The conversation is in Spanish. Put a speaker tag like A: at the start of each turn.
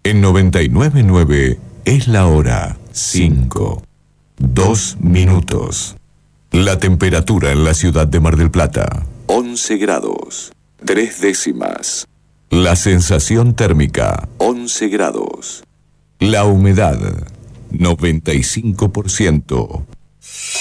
A: En 99.9 es la hora 5, 2 minutos. La temperatura en la ciudad de Mar del Plata, 11 grados, 3 décimas. La sensación térmica, 11 grados. La humedad, 95%.